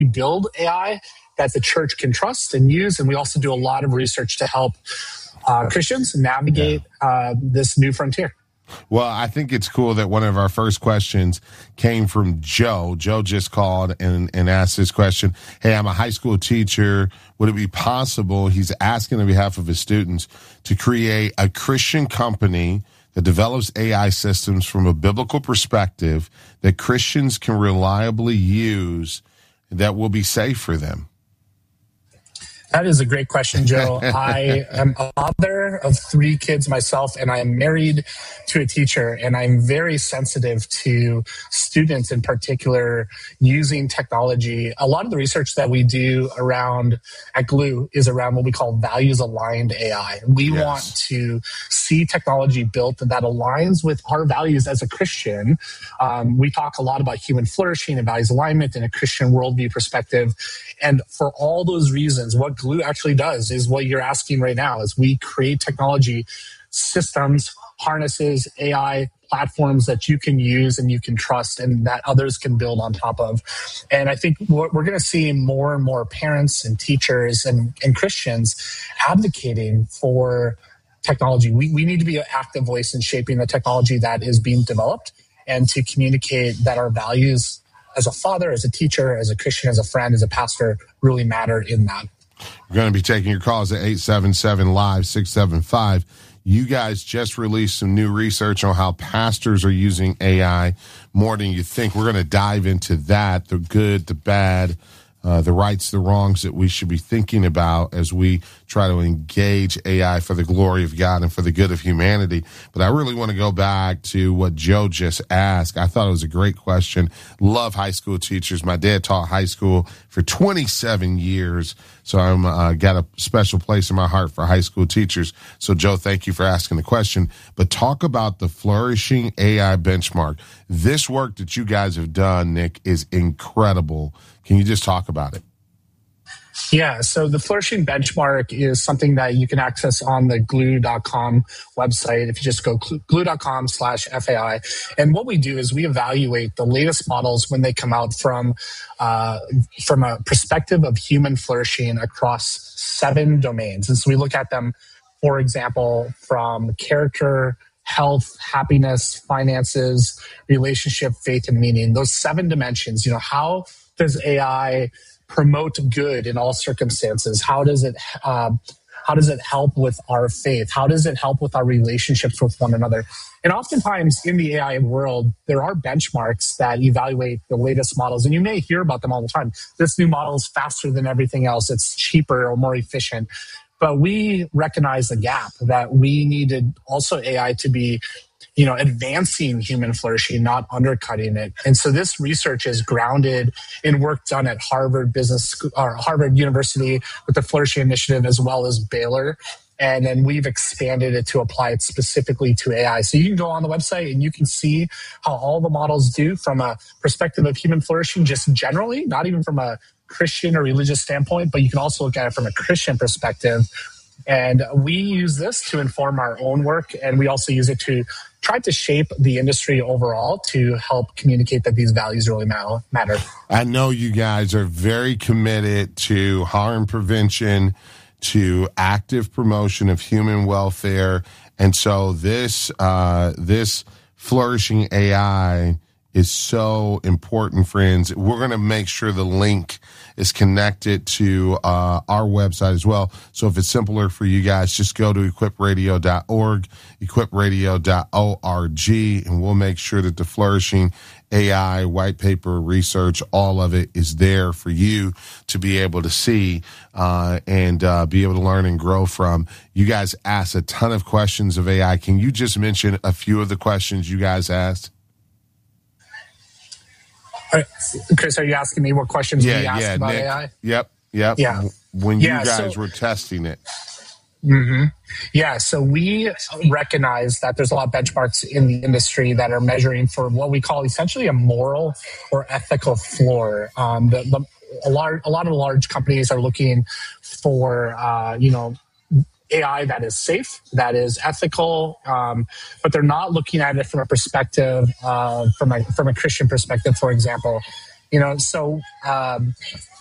build AI that the church can trust and use. And we also do a lot of research to help Christians navigate this new frontier. Well, I think it's cool that one of our first questions came from Joe. Joe just called and asked this question. Hey, I'm a high school teacher. Would it be possible, he's asking on behalf of his students, to create a Christian company that develops AI systems from a biblical perspective that Christians can reliably use that will be safe for them? That is a great question, Joe. I am a father of 3 kids myself, and I am married to a teacher, and I'm very sensitive to students in particular using technology. A lot of the research that we do at Glue is around what we call values-aligned AI. We want to see technology built that aligns with our values as a Christian. We talk a lot about human flourishing and values alignment in a Christian worldview perspective. And for all those reasons, what Glue actually does is what you're asking right now, is we create technology systems, harnesses, AI platforms that you can use and you can trust and that others can build on top of. And I think what we're going to see more and more parents and teachers and Christians advocating for technology. We need to be an active voice in shaping the technology that is being developed and to communicate that our values as a father, as a teacher, as a Christian, as a friend, as a pastor really matter in that. We're going to be taking your calls at 877-LIVE-675. You guys just released some new research on how pastors are using AI more than you think. We're going to dive into that, the good, the bad, the rights, the wrongs that we should be thinking about as we try to engage AI for the glory of God and for the good of humanity. But I really want to go back to what Joe just asked. I thought it was a great question. Love high school teachers. My dad taught high school for 27 years, so I'm got a special place in my heart for high school teachers. So, Joe, thank you for asking the question. But talk about the Flourishing AI Benchmark. This work that you guys have done, Nick, is incredible. Can you just talk about it? Yeah, so the Flourishing Benchmark is something that you can access on the glue.com website. If you just go glue.com/FAI. And what we do is we evaluate the latest models when they come out from a perspective of human flourishing across 7 domains. And so we look at them, for example, from character, health, happiness, finances, relationship, faith, and meaning. Those 7 dimensions, how does AI promote good in all circumstances? How does it help with our faith? How does it help with our relationships with one another? And oftentimes in the AI world, there are benchmarks that evaluate the latest models, and you may hear about them all the time. This new model is faster than everything else. It's cheaper or more efficient. But we recognize the gap that we needed also AI to be advancing human flourishing, not undercutting it. And so this research is grounded in work done at Harvard University with the Flourishing Initiative, as well as Baylor. And then we've expanded it to apply it specifically to AI. So you can go on the website and you can see how all the models do from a perspective of human flourishing, just generally, not even from a Christian or religious standpoint, but you can also look at it from a Christian perspective. And we use this to inform our own work, and we also use it to try to shape the industry overall to help communicate that these values really matter. I know you guys are very committed to harm prevention, to active promotion of human welfare, and so this Flourishing AI is so important, friends. We're going to make sure the link is connected to our website as well. So if it's simpler for you guys, just go to equipradio.org, equipradio.org, and we'll make sure that the Flourishing AI white paper research, all of it is there for you to be able to see and be able to learn and grow from. You guys asked a ton of questions of AI. Can you just mention a few of the questions you guys asked? Chris, are you asking me what questions we asked about Nick, AI? Yep. Yeah. When you guys were testing it. Mm-hmm. Yeah, so we recognize that there's a lot of benchmarks in the industry that are measuring for what we call essentially a moral or ethical floor. A lot of the large companies are looking for, AI that is safe, that is ethical, but they're not looking at it from a perspective, from a Christian perspective, for example. So